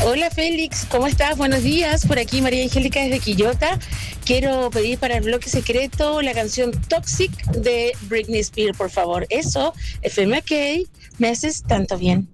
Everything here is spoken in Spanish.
Hola Félix, ¿cómo estás? Buenos días. Por aquí María Angélica desde Quillota. Quiero pedir para el bloque secreto la canción Toxic de Britney Spears, por favor. Eso, FM OK, me haces tanto bien.